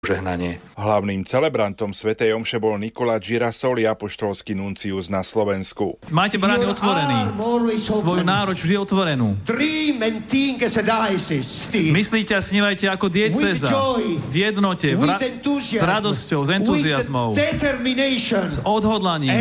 Žehnanie. Hlavným celebrantom svätej omše bol Nicola Girasoli, apoštolský nuncius na Slovensku. Máte brány otvorený, svoju náruč vždy otvorenú. Myslíte a snívajte ako diecéza, v jednote, s radosťou, s entuziazmou, s odhodlaním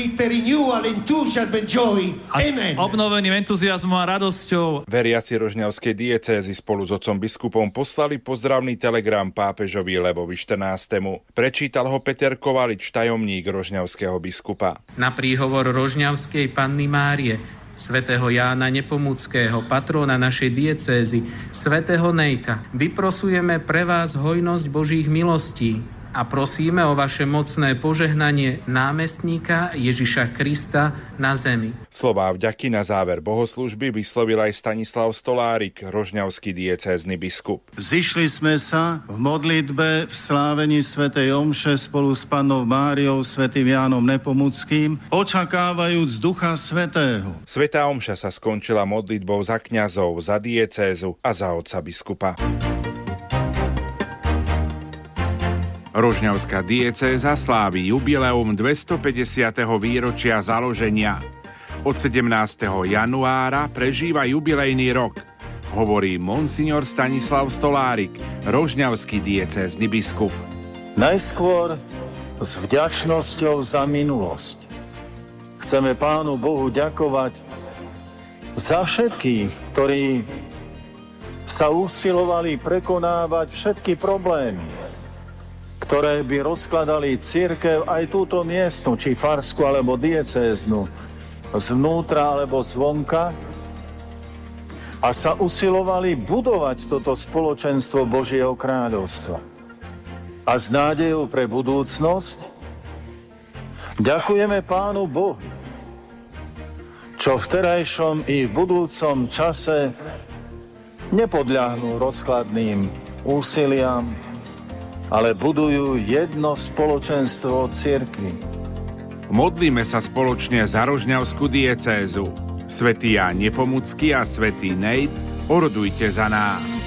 a s obnoveným entuziazmom a radosťou. Veriaci rožňavskej diecézy spolu s otcom biskupom poslali pozdravný telegram pápežovi Levovi XIV. Prečítal ho Peter Kovalič, tajomník rožňavského biskupa. Na príhovor rožňavskej Panny Márie, svätého Jána Nepomuckého, patróna našej diecézy, svätého Nejta, vyprosujeme pre vás hojnosť Božích milostí a prosíme o vaše mocné požehnanie námestníka Ježiša Krista na zemi. Slová vďaky na záver bohoslúžby vyslovil aj Stanislav Stolárik, rožňavský diecézny biskup. Zišli sme sa v modlitbe v slávení svätej omše spolu s Pannou Máriou, svätým Jánom Nepomuckým, očakávajúc Ducha Svätého. Svätá omša sa skončila modlitbou za kňazov, za diecézu a za otca biskupa. Rožňavská diecéza slávi jubileum 250. výročia založenia. Od 17. januára prežíva jubilejný rok, hovorí monsignor Stanislav Stolárik, rožňavský diecézny biskup. Najskôr s vďačnosťou za minulosť. Chceme Pánu Bohu ďakovať za všetkých, ktorí sa usilovali prekonávať všetky problémy, ktoré by rozkladali cirkev, aj túto miestnu, či farskú alebo diecéznu, zvnútra alebo zvonka, a sa usilovali budovať toto spoločenstvo Božieho kráľovstva. A s nádejou pre budúcnosť ďakujeme Pánu Bohu, čo v terajšom i v budúcom čase nepodľahnú rozkladným úsiliam, ale budujú jedno spoločenstvo cirkvi. Modlíme sa spoločne za rožňavskú diecézu. Svätý Ján Nepomucký a svätý Nejt, orodujte za nás.